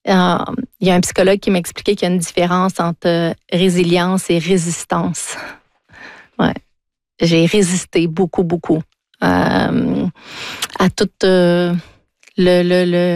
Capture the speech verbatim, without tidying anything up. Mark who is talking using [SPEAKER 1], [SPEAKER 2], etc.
[SPEAKER 1] Euh, il y a un psychologue qui m'expliquait qu'il y a une différence entre résilience et résistance. Ouais. J'ai résisté beaucoup, beaucoup euh, à tout euh, le, le, le